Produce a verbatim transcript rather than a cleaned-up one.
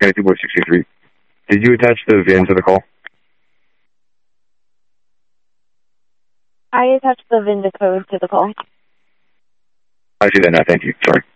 ninety-two point sixty-three. Did you attach the V I N to the call? I attached the V I N code to the call. I see that now. Thank you. Sorry.